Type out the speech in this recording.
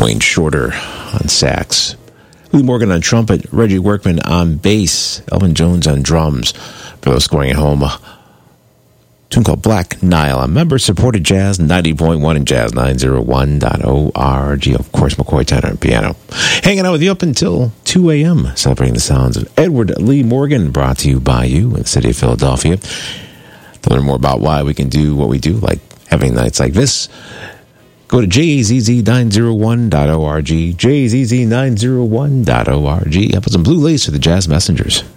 Wayne Shorter on sax, Lee Morgan on trumpet, Reggie Workman on bass, Elvin Jones on drums. For those scoring at home, a tune called Black Nile on member-supported Jazz 90.1 and Jazz901.org. Of course, McCoy Tanner on piano. Hanging out with you up until 2 a.m., celebrating the sounds of Edward Lee Morgan, brought to you by you in the city of Philadelphia. To learn more about why we can do what we do, like having nights like this, go to jazz901.org, jazz901.org. Have some blue lace for the Jazz Messengers.